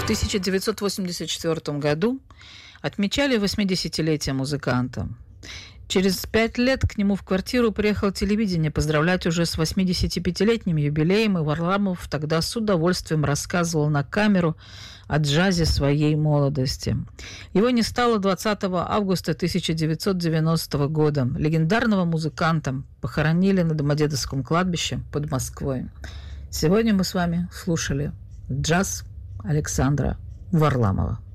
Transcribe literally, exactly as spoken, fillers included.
тысяча девятьсот восемьдесят четвёртом году отмечали восьмидесятилетие музыканта. Через пять лет к нему в квартиру приехало телевидение поздравлять уже с восьмидесятипятилетним юбилеем, и Варламов тогда с удовольствием рассказывал на камеру о джазе своей молодости. Его не стало двадцатого августа тысяча девятьсот девяностого года. Легендарного музыканта похоронили на Домодедовском кладбище под Москвой. Сегодня мы с вами слушали джаз Александра Варламова.